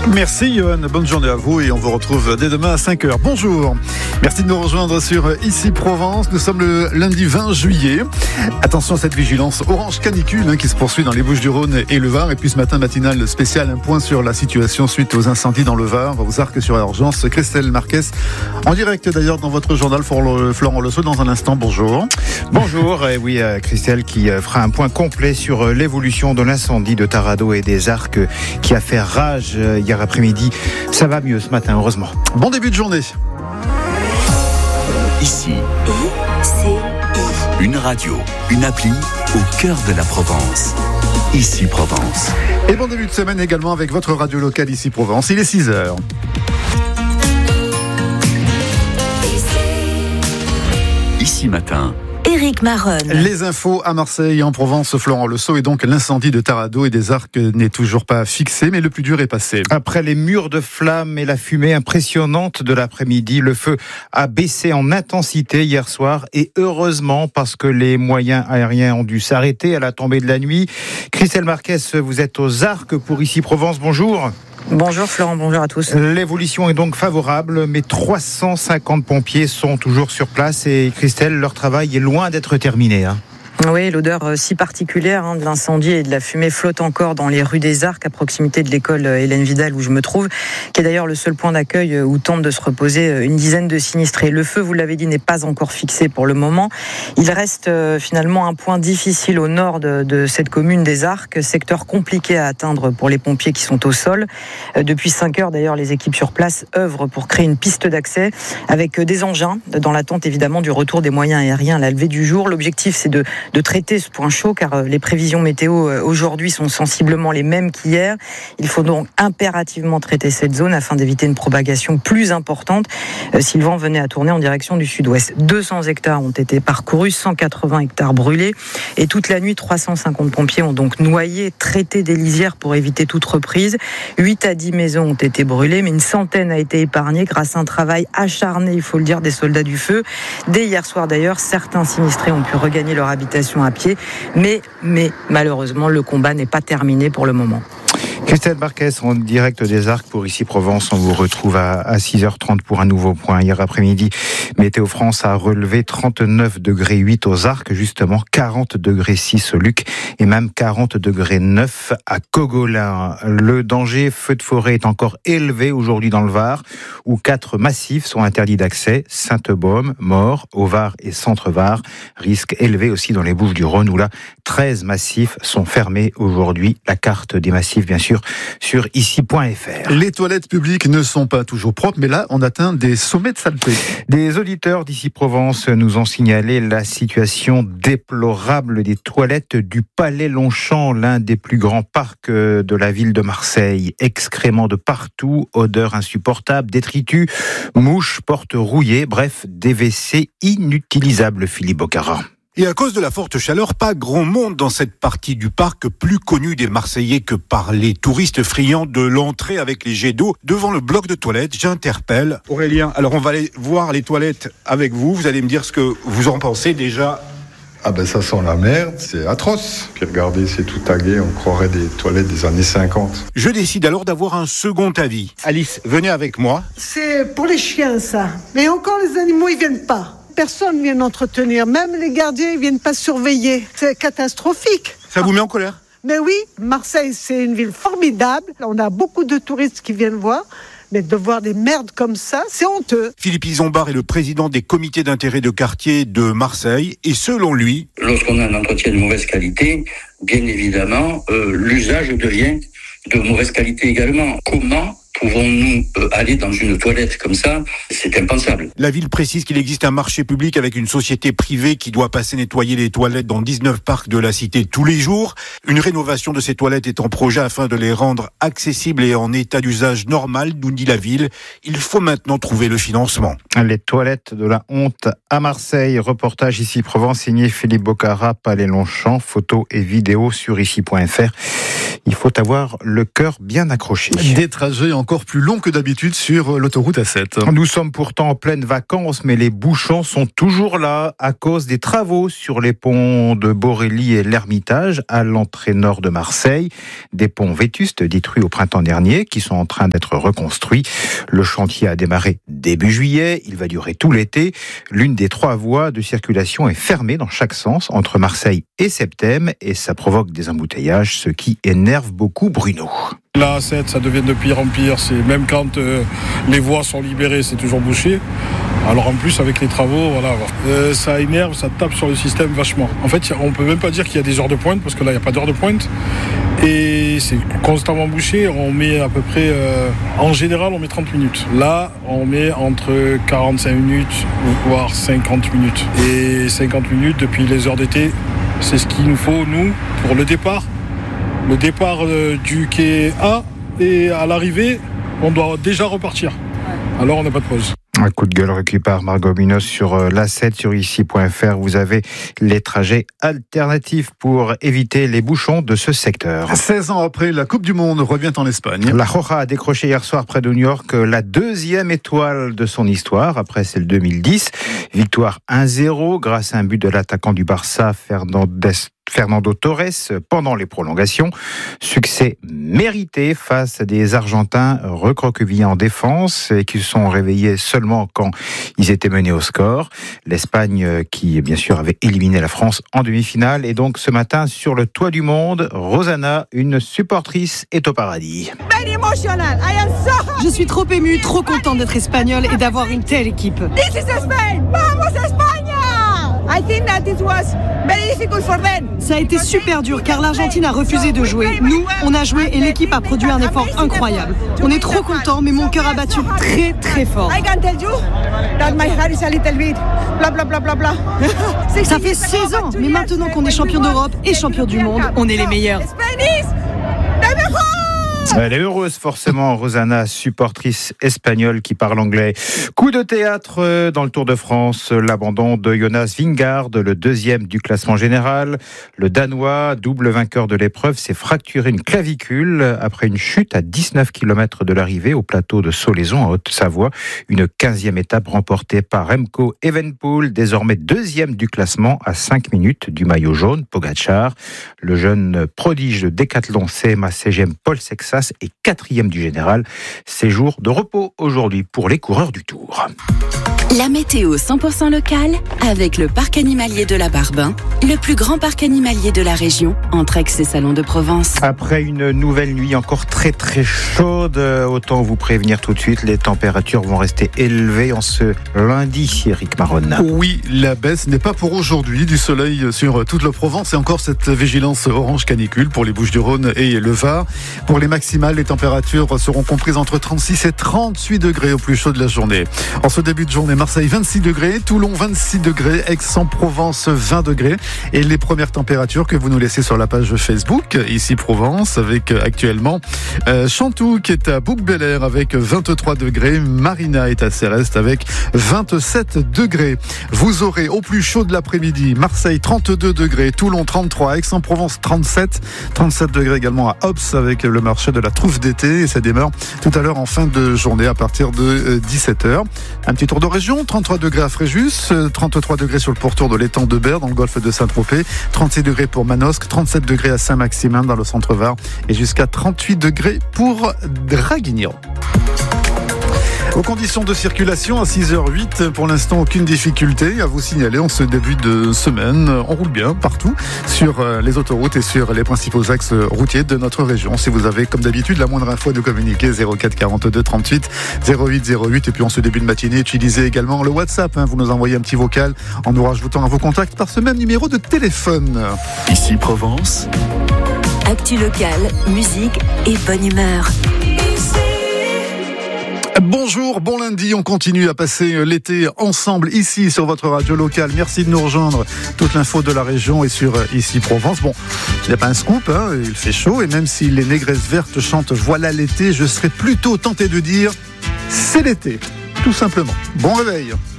Merci Johan, bonne journée à vous et on vous retrouve dès demain à 5h. Bonjour, merci de nous rejoindre sur Ici Provence. Nous sommes le lundi 20 juillet. Attention à cette vigilance orange canicule qui se poursuit dans les Bouches-du-Rhône et le Var. Et puis ce matin matinal spécial, un point sur la situation suite aux incendies dans le Var, aux Arcs-sur-Urgence. Christelle Marquez, en direct d'ailleurs dans votre journal, Florent Leceau, dans un instant. Bonjour. Bonjour, et oui, Christelle qui fera un point complet sur l'évolution de l'incendie de Tarado et des Arcs qui a fait rage hier après-midi. Ça va mieux ce matin, heureusement. Bon début de journée. Ici, une radio, une appli au cœur de la Provence. Ici Provence. Et bon début de semaine également avec votre radio locale Ici Provence. Il est 6h. Ici matin. Éric Maronne. Les infos à Marseille, en Provence, Florent Leceau. Et donc l'incendie de Tarado et des Arcs n'est toujours pas fixé, mais le plus dur est passé. Après les murs de flammes et la fumée impressionnante de l'après-midi, le feu a baissé en intensité hier soir. Et heureusement, parce que les moyens aériens ont dû s'arrêter à la tombée de la nuit. Christelle Marquez, vous êtes aux Arcs pour Ici Provence. Bonjour. Bonjour Florent, bonjour à tous. L'évolution est donc favorable, mais 350 pompiers sont toujours sur place et Christelle, leur travail est loin d'être terminé. Oui, l'odeur si particulière de l'incendie et de la fumée flotte encore dans les rues des Arcs, à proximité de l'école Hélène Vidal où je me trouve, qui est d'ailleurs le seul point d'accueil où tentent de se reposer une dizaine de sinistrés. Le feu, vous l'avez dit, n'est pas encore fixé pour le moment. Il reste finalement un point difficile au nord de cette commune des Arcs, secteur compliqué à atteindre pour les pompiers qui sont au sol. Depuis 5 heures, d'ailleurs, les équipes sur place œuvrent pour créer une piste d'accès avec des engins, dans l'attente évidemment du retour des moyens aériens à la levée du jour. L'objectif, c'est de traiter ce point chaud, car les prévisions météo aujourd'hui sont sensiblement les mêmes qu'hier. Il faut donc impérativement traiter cette zone afin d'éviter une propagation plus importante si le vent venait à tourner en direction du sud-ouest. 200 hectares ont été parcourus, 180 hectares brûlés, et toute la nuit, 350 pompiers ont donc noyé, traité des lisières pour éviter toute reprise. 8 à 10 maisons ont été brûlées, mais une centaine a été épargnée grâce à un travail acharné, il faut le dire, des soldats du feu. Dès hier soir d'ailleurs, certains sinistrés ont pu regagner leur habitation à pied, mais malheureusement le combat n'est pas terminé pour le moment. Christelle Marquez en direct des Arcs pour Ici Provence. On vous retrouve à 6h30 pour un nouveau point. Hier après-midi, Météo France a relevé 39 degrés 8 aux Arcs, justement 40 degrés 6 au Luc et même 40 degrés 9 à Cogolin. Le danger feu de forêt est encore élevé aujourd'hui dans le Var, où 4 massifs sont interdits d'accès. Sainte-Baume, Maure, Au-Var et Centre-Var. Risque élevé aussi dans les Bouches-du-Rhône, où là 13 massifs sont fermés aujourd'hui. La carte des massifs, bien sûr, sur ici.fr. Les toilettes publiques ne sont pas toujours propres, mais là, on atteint des sommets de saleté. Des auditeurs d'Ici Provence nous ont signalé la situation déplorable des toilettes du Palais Longchamp, l'un des plus grands parcs de la ville de Marseille. Excréments de partout, odeur insupportable, détritus, mouches, portes rouillées, bref, des WC inutilisables, Philippe Bocara. Et à cause de la forte chaleur, pas grand monde dans cette partie du parc, plus connue des Marseillais que par les touristes friands de l'entrée avec les jets d'eau. Devant le bloc de toilettes, j'interpelle Aurélien. Alors on va aller voir les toilettes avec vous. Vous allez me dire ce que vous en pensez déjà. Ah ben ça sent la merde, c'est atroce. Puis regardez, c'est tout tagué, on croirait des toilettes des années 50. Je décide alors d'avoir un second avis. Alice, venez avec moi. C'est pour les chiens ça. Mais encore les animaux, ils viennent pas. Personne vient entretenir, même les gardiens ils viennent pas surveiller. C'est catastrophique. Ça vous met en colère ? Mais oui, Marseille c'est une ville formidable. On a beaucoup de touristes qui viennent voir. Mais de voir des merdes comme ça, c'est honteux. Philippe Isambard est le président des comités d'intérêt de quartier de Marseille. Et selon lui, lorsqu'on a un entretien de mauvaise qualité, bien évidemment, l'usage devient de mauvaise qualité également. Comment pouvons-nous aller dans une toilette comme ça ? C'est impensable. La ville précise qu'il existe un marché public avec une société privée qui doit passer nettoyer les toilettes dans 19 parcs de la cité tous les jours. Une rénovation de ces toilettes est en projet afin de les rendre accessibles et en état d'usage normal, nous dit la ville. Il faut maintenant trouver le financement. Les toilettes de la honte à Marseille. Reportage Ici Provence signé Philippe Bocara, Palais Longchamp. Photos et vidéos sur ici.fr. Il faut avoir le cœur bien accroché. Des trajets encore encore plus long que d'habitude sur l'autoroute A7. Nous sommes pourtant en pleine vacances, mais les bouchons sont toujours là à cause des travaux sur les ponts de Borély et l'Ermitage à l'entrée nord de Marseille. Des ponts vétustes détruits au printemps dernier qui sont en train d'être reconstruits. Le chantier a démarré début juillet, il va durer tout l'été. L'une des 3 voies de circulation est fermée dans chaque sens entre Marseille et Septem et ça provoque des embouteillages, ce qui énerve beaucoup Bruno. La A7, ça devient de pire en pire. C'est même quand les voies sont libérées, c'est toujours bouché. Alors en plus avec les travaux, voilà, ça énerve, ça tape sur le système vachement. En fait, on peut même pas dire qu'il y a des heures de pointe parce que là, il n'y a pas d'heure de pointe. Et c'est constamment bouché. On met à peu près, en général, on met 30 minutes. Là, on met entre 45 minutes, voire 50 minutes. Et 50 minutes depuis les heures d'été, c'est ce qu'il nous faut, nous, pour le départ. Le départ du quai A et à l'arrivée, on doit déjà repartir. Alors on n'a pas de pause. Un coup de gueule recueilli par Margot Minos sur l'A7 sur ici.fr. Vous avez les trajets alternatifs pour éviter les bouchons de ce secteur. 16 ans après, la Coupe du Monde revient en Espagne. La Roja a décroché hier soir près de New York la 2e étoile de son histoire, après celle 2010. Victoire 1-0 grâce à un but de l'attaquant du Barça, Fernando Torres, pendant les prolongations. Succès mérité face à des Argentins recroquevillés en défense et qui se sont réveillés seulement quand ils étaient menés au score. L'Espagne, qui bien sûr avait éliminé la France en demi-finale, et donc ce matin sur le toit du monde, Rosanna, une supportrice, est au paradis. Je suis trop émue, trop contente d'être espagnole et d'avoir une telle équipe. This is Spain! Vamos España! I think that it was very difficult for them. Ça a été super dur car l'Argentine a refusé de jouer. Nous, on a joué et l'équipe a produit un effort incroyable. On est trop contents, mais mon cœur a battu très très fort. I can tell you that my heart is a little bit bla bla bla bla bla. Ça fait 16 ans, mais maintenant qu'on est champion d'Europe et champion du monde, on est les meilleurs. Elle est heureuse forcément, Rosanna, supportrice espagnole qui parle anglais. Coup de théâtre dans le Tour de France, l'abandon de Jonas Vingegaard, le 2e du classement général. Le Danois, double vainqueur de l'épreuve, s'est fracturé une clavicule après une chute à 19 km de l'arrivée au plateau de Solaison en Haute-Savoie. Une 15e étape remportée par Remco Evenepoel, désormais 2e du classement à 5 minutes du maillot jaune, Pogačar. Le jeune prodige de décathlon CMA-CGM Paul Sexas est 4e du général. Séjour de repos aujourd'hui pour les coureurs du Tour. La météo 100% locale avec le parc animalier de la Barbin, le plus grand parc animalier de la région, entre Aix et Salon de Provence. Après une nouvelle nuit encore très très chaude, autant vous prévenir tout de suite, les températures vont rester élevées en ce lundi, Eric Marron. Oui, la baisse n'est pas pour aujourd'hui, du soleil sur toute la Provence et encore cette vigilance orange canicule pour les Bouches-du-Rhône et le Var. Pour les maximales, les températures seront comprises entre 36 et 38 degrés au plus chaud de la journée. En ce début de journée, Marseille 26 degrés, Toulon 26 degrés, Aix-en-Provence 20 degrés et les premières températures que vous nous laissez sur la page Facebook, ici Provence, avec actuellement Chantou qui est à Bouc-Bel-Air avec 23 degrés, Marina est à Céreste avec 27 degrés. Vous aurez au plus chaud de l'après-midi Marseille 32 degrés, Toulon 33, Aix-en-Provence 37 degrés également à Ops avec le marché de la Trouffe d'été et ça démarre tout à l'heure en fin de journée à partir de 17h. Un petit tour de région, 33 degrés à Fréjus, 33 degrés sur le pourtour de l'étang de Berre dans le golfe de Saint-Tropez, 36 degrés pour Manosque, 37 degrés à Saint-Maximin dans le centre Var et jusqu'à 38 degrés pour Draguignan. Aux conditions de circulation à 6h08, pour l'instant aucune difficulté à vous signaler en ce début de semaine. On roule bien partout sur les autoroutes et sur les principaux axes routiers de notre région. Si vous avez comme d'habitude la moindre info à nous communiquer, 04 42 38 08 08. Et puis en ce début de matinée, utilisez également le WhatsApp. Vous nous envoyez un petit vocal en nous rajoutant à vos contacts par ce même numéro de téléphone. Ici Provence. Actu locale, musique et bonne humeur. Bonjour, bon lundi, on continue à passer l'été ensemble ici sur votre radio locale. Merci de nous rejoindre. Toute l'info de la région est sur ici Provence. Bon, il n'y a pas un scoop, il fait chaud et même si les négresses vertes chantent voilà l'été, je serais plutôt tenté de dire c'est l'été, tout simplement. Bon réveil.